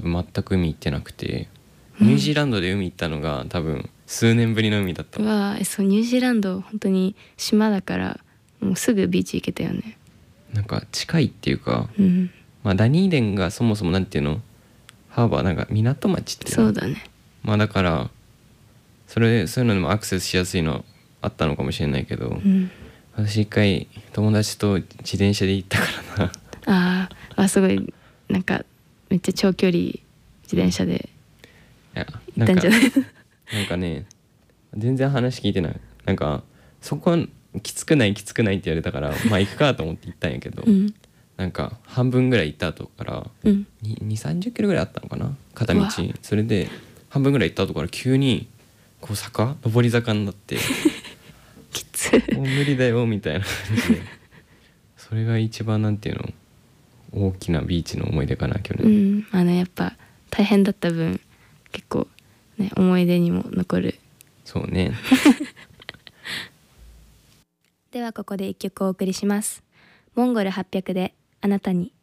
分全く海行ってなくて、ニュージーランドで海行ったのが多分数年ぶりの海だった。 うわそうニュージーランド本当に島だからもうすぐビーチ行けたよね。 なんか近いっていうか、 うんまあダニーデンがそもそもなんていうの、ハーバーなんか港町っていうの、 そうだね。 まあだからそういうのでもアクセスしやすいのあったのかもしれないけど、 うん私一回友達と自転車で行ったからなすごいなんかめっちゃ長距離自転車でいや行ったんじゃない？ なんかね全然話聞いてない。なんかそこきつくないって言われたからまあ行くかと思って行ったんやけど、 うんなんか半分ぐらい行った後からうん 2、30キロぐらいあったのかな片道うわ。 それで半分ぐらい行った後から急にこう上り坂になってきつもう無理だよみたいな感じでそれが一番なんていうの大きなビーチの思い出かな去年。 やっぱ大変だった分結構ね思い出にも残る。 そうねではここで一曲お送りします。モンゴル800であなたに。